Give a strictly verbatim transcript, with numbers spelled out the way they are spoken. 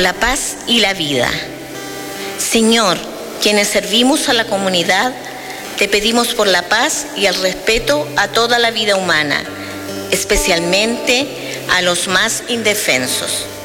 la paz y la vida. Señor, quienes servimos a la comunidad, te pedimos por la paz y el respeto a toda la vida humana, especialmente a los más indefensos.